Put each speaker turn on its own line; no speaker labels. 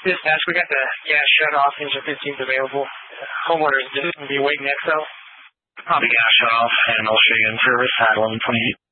Dispatch, we got the gas shut off, engine 15's available. Homeowner is just going to be waiting XL.
Copy gas shut off, and I'll show you in service at 1128.